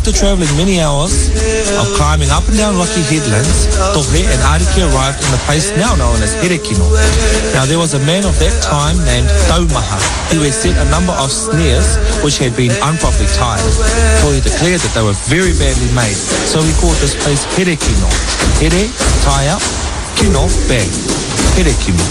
After travelling many hours of climbing up and down rocky headlands, Tohe and Ariki arrived in the place now known as Herekino. Now there was a man of that time named Taumaha who had set a number of snares which had been improperly tied. Tohe declared that they were very badly made, so he called this place Herekino. Here, tie up, kino, bag. Herekino.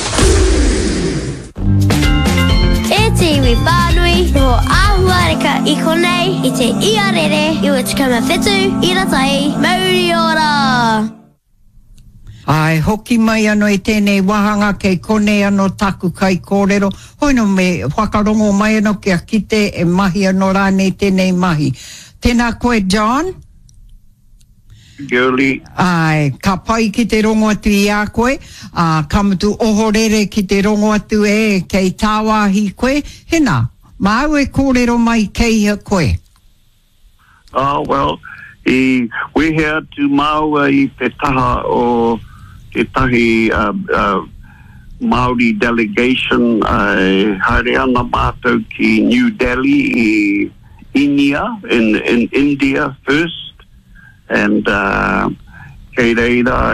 E te iwi whānui, no āhuareka I konei, I te iarere, I ua tikama whetu, I ratai, mauri ora! Ai, hoki mai ano I tēnei wahanga kei konei ano taku kai kōrero, hoino me whakarongo mai ano kia kite e mahi ano rānei tēnei mahi. Tēnā koe, John? Girly. Ai, ka pai ki te rongo atu I a koe, ka mutu ohorere ki te rongo atu e kei tāwahi koe, hena, mau e kōrero mai kei ha koe? Oh, well, we're here to Maua I te taha o te tahi Māori delegation, haere ana mātou ki New Delhi, I India, in India first. And kei reira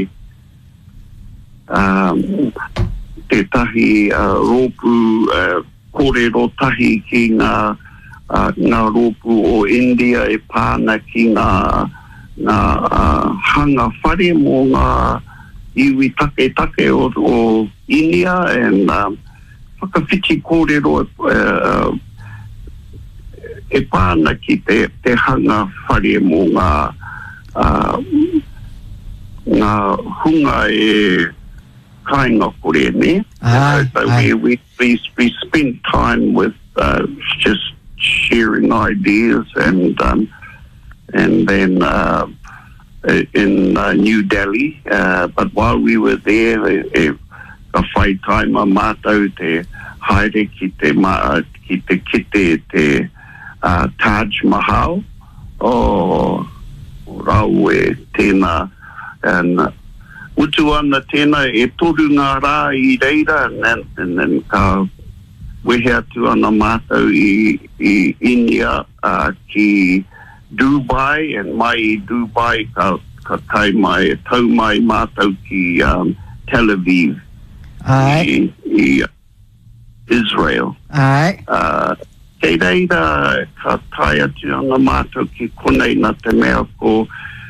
te tahi rōpu kōrero tahi ki ngā rōpu o India e pāna ki ngā hanga whare mō ngā iwi take o India and whakawhiti kōrero e pāna ki te hanga whare mō ngā hunga e kāinga kore ne. So we spent time with just sharing ideas and then in New Delhi. But while we were there, ka whai taima mātou te haere ki te kite te Taj Mahal. Rau e tēnā, and utu ana tēnā e toru ngā rā I reira, and then ka wehe atu ana mātou I India ki Dubai, and mai I Dubai ka tai mai, tau mai mātou ki Tel Aviv, I Israel. Kei reira ka tai atu ana mātou ki konei na te mea ko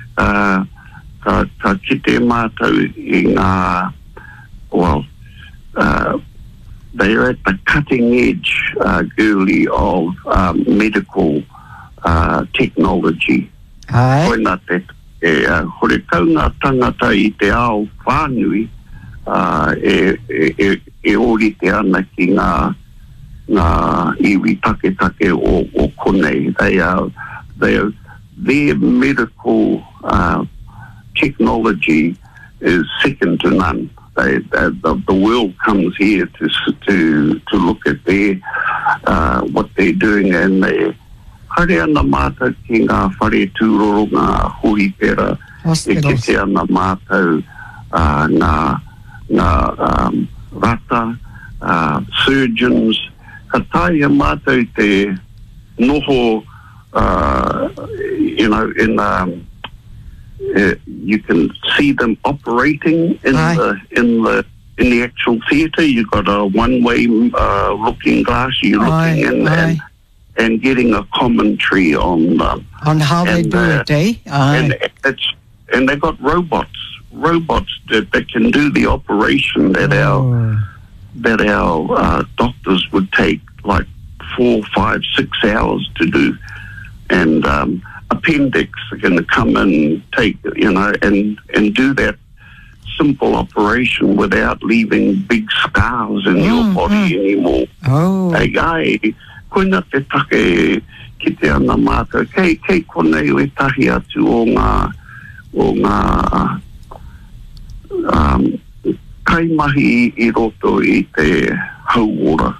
ka kite mātou I ngā, well, they're at the cutting edge, girly, of medical technology. Koina te hore kaunga tangata I te ao whānui e orite ana ki ngā iwi take o konei. Their medical technology is second to none. The world comes here to look at what they're doing, and they hare ana mātou ki ngā whare tūroro ngā hui pera e kete ana mātou ngā rata, surgeons. Ka tai a mātou te noho, you can see them operating in the actual theatre. You've got a one-way looking glass. You're looking in and getting a commentary on how they do it, eh? And they've got robots that can do the operation that our doctors would take like 4, 5, 6 hours to do, and appendix are going to come and take, and do that simple operation without leaving big scars in your body anymore. Koina te take ki te ana mātou, kei konei o tahi atu o ngā kaimahi I roto I te hauora.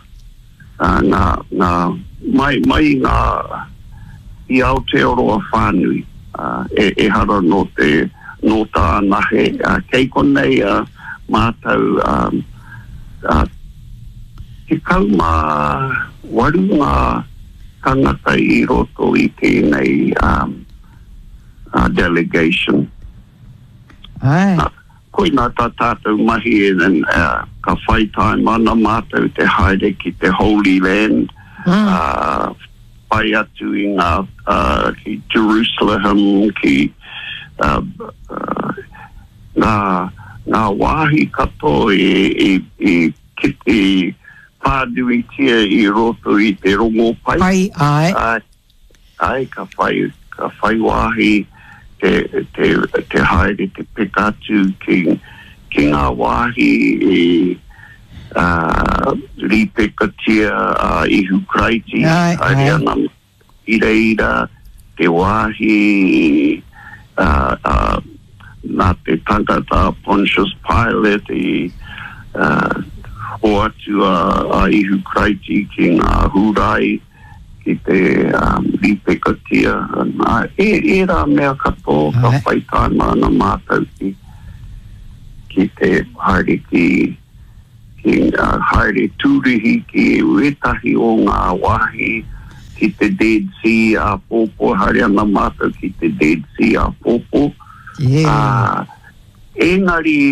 Mai ngā I Aotearoa whānui, e hara no tā anahe, kei konei mātou, ke kauma waru tangata I roto I tēnei delegation. Ai. Koe nā tā tātou mahi ka whaitai mana mātou te haere ki te Holy Land. Pai atu I ngā ki Jerusalem, ki ngā wāhi kato I pādui tia I roto I te rongo pai. Ai, ka whai wāhi te haere te pekatu ki ngā wāhi ripekatia Ihu Kraiti. Haere ana I reira te wāhi nā te tangata Pontius Pilate ho atu Ihu Kraiti ki ngā hurai ki te ripekatia. E rā mea kato ka whaitai mana mātou ki te haere ki haere tūrihi ki wetahi o ngā wāhi ki te Dead Sea a Popo, haere ana mātou ki te Dead Sea a Popo. Engari,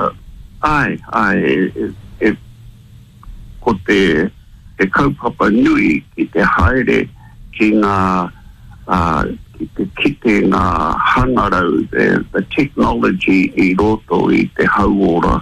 ko te kaupapa nui ki te haere ki ngā ki te kite ngā hangarau, the technology I roto I te hauora.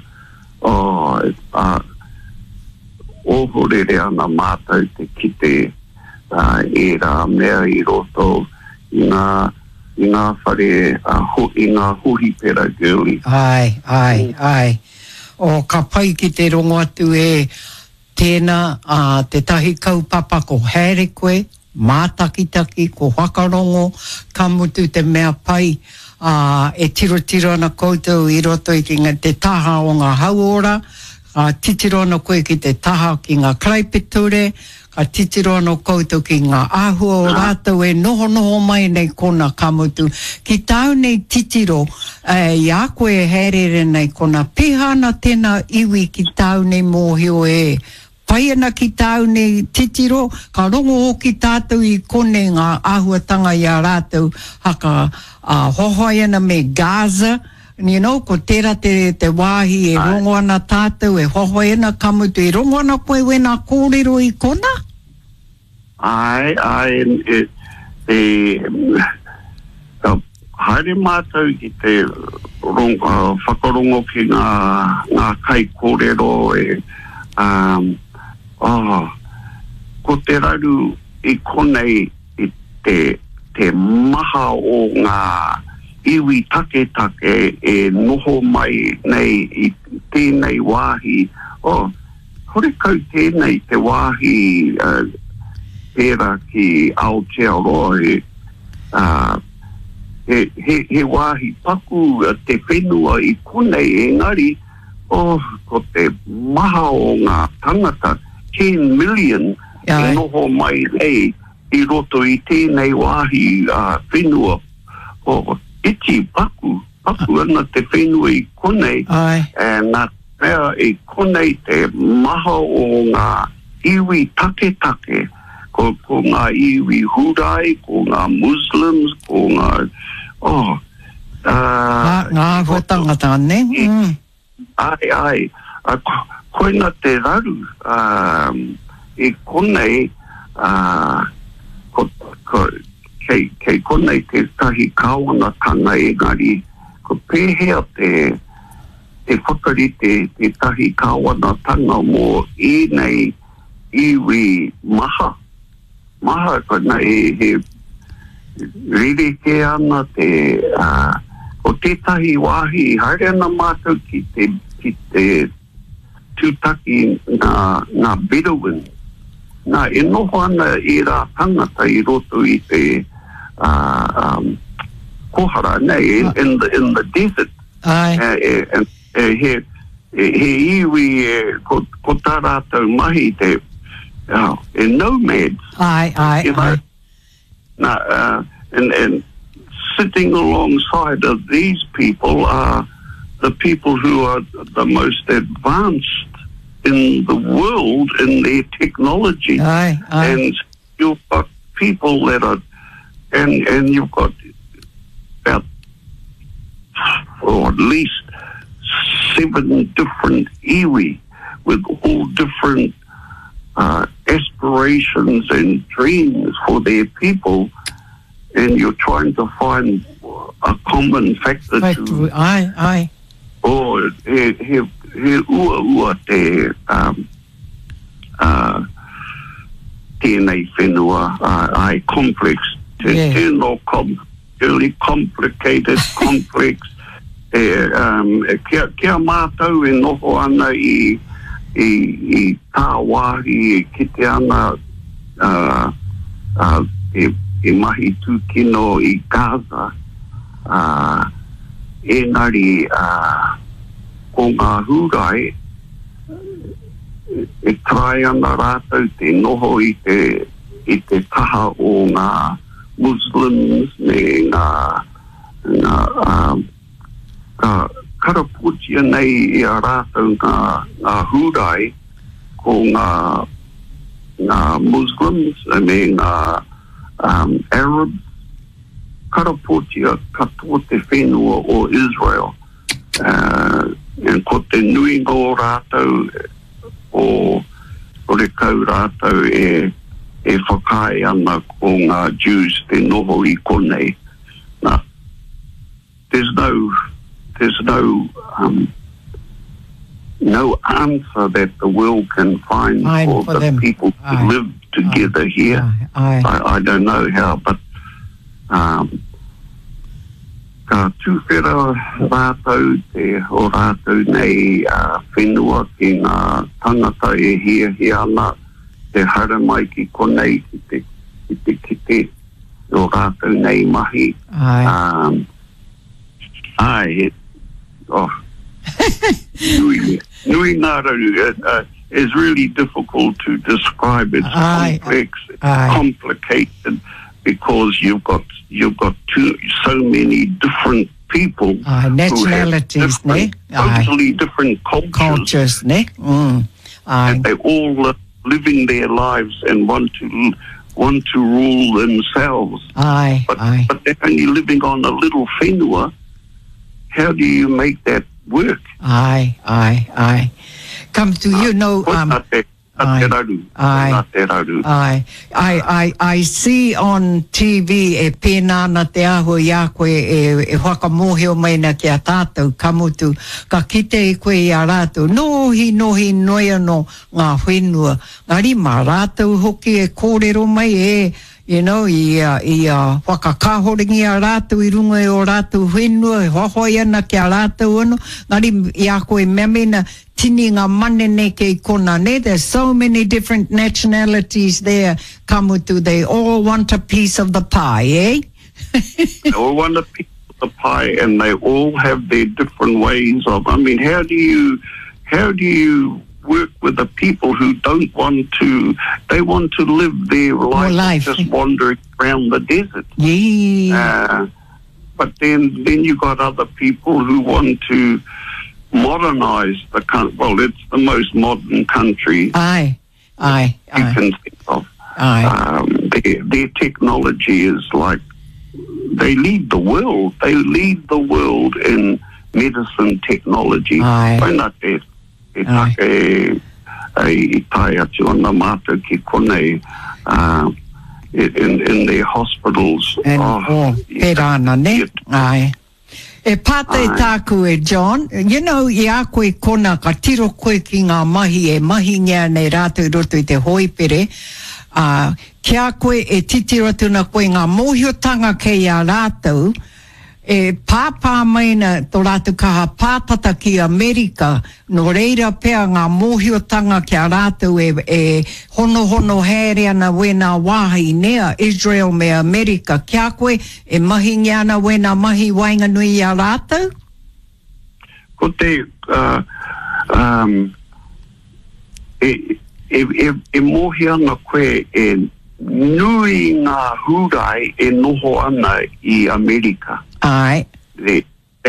Ohorere ana mātou te kite e rā mea I roto I ngā whare I ngā huhi pera girli. Ai. O ka pai ki te rongo atu tēnā te tahi kaupapa ko haere koe, mātakitaki ko whakarongo, ka mutu te mea pai e tiro ana koutou I roto I ki te taha o ngā hauora, titiro ana koe ki te taha ki ngā kraipeture, ka titiro ana koutou ki ngā āhua o rātou e noho mai nei kona ka mutu. Ki tau nei titiro, I a koe herere nei kona pihana tēnā iwi ki tau nei mōhio pai ana ki tau nei titiro, ka rongo o ki tātou I kone ngā āhuatanga I a rātou haka hohoi ana me Gaza, ko tērā te wāhi rongo ana tātou hohoi ana kamutu rongo ana koe wena kōrero I kona? Ai, haere mātou ki te whakarongo ki ngā kai kōrero ko te raru I konei I te maha o ngā iwi take noho mai nei I tēnei wāhi. Hore kau tēnei te wāhi pēra ki Aotearoa he wāhi paku te whenua I konei engari ko te maha o ngā tangata 10 million noho mai nei I roto I tēnei wāhi whenua iti paku ana te whenua I konei nā mea I konei te maha o ngā iwi take ko ngā iwi hurai, ko ngā Muslims, ko ngā ngā hotangata ne? Ai, koe nā te raru I konei kei konei te tahi kāwanatanga engari ko pēhea te whakarite te tahi kāwanatanga mō nei iwi maha kona he riri ke ana o tētahi wāhi haere ana mātou ki te tūtaki ngā Bedouin nā e noho ana I rā tangata I roto I te kohara nei in the desert he iwi ko tā rātou mahi te nomads. And sitting alongside of these people are the people who are the most advanced in the world in their technology. And you've got people that are, and you've got about, or at least 7 different iwi with all different aspirations and dreams for their people, and you're trying to find a common factor to... Aye. Or he ua te tēnei whenua, ai complex, tēnō really complicated, complex, kia mātou e noho ana i tāwahi, e kite ana e mahi tūkino i Gaza, engari ko ngā hūrai e trai ana rātou te noho i te taha o ngā Muslims me ngā karaputia nei i a rātou ngā hūrai ko ngā Muslims me ngā Arabs karaputia katoa te whenua o Israel. Ko te nui ngō rātou o re kau rātou e whakai ana ko ngā Jews te noho i konei. Now, there's no answer that the world can find for the them. People to live together here. I don't know how, but ka tūwhera rātou te o rātou nei whenua ki ngā tangata e hia ana te hara mai ki konei ki te o rātou nei mahi. Nui ngā raru. It's really difficult to describe. It's complex, complicated, because you've got so many different people, nationalities, totally different cultures, and they all living their lives and want to rule themselves. But they're only living on a little whenua. How do you make that work? Come to I see on TV e pēnā na te aho i a koe e whakamohio mai na ki a tātou kamutu. Ka kite i koe i a rātou. Nohi noia no ngā whenua. Ngari mā rātou hoki e kōrero mai i whakakahoringi a rātou i runga o rātou whenua, e hohoi ana ki a rātou ano. Ngari i a koe memena tini ngā manene kei kona ne. There's so many different nationalities there, kamutu. They all want a piece of the pie, eh? They all want a piece of the pie, and they all have their different ways of... I mean, how do you work with the people who don't want to... They want to live their life just wandering around the desert. Yeah. But then you got other people who want to modernize the country. Well, it's the most modern country you can think of. Their technology is like, they lead the world. They lead the world in medicine technology. Whaina te take i tai atu ana mātou ki konei in their hospitals. Pērāna ne? E pātai tāku e John, i a koe kona ka tiro koe ki ngā mahi e mahi ngā nei rātou roto i te hoipere, kia koe e titiro tuna koe ngā mōhiotanga kei a rātou, e pāpā maina tō rātou kaha pātata ki Amerika, no reira pēr ngā mōhiotanga ki a rātou e hono here ana wena wāhi nea, Israel me Amerika, kia koe e mahi ngiana wena mahi wainga nui a rātou? Ko te, e mohi ana koe e nui ngā hūrai e noho ana i Amerika. The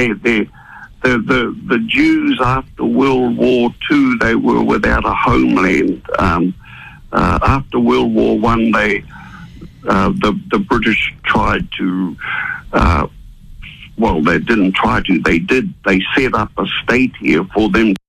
Jews after World War II, they were without a homeland. After World War I, the British tried to, well, they didn't try to, they did. They set up a state here for them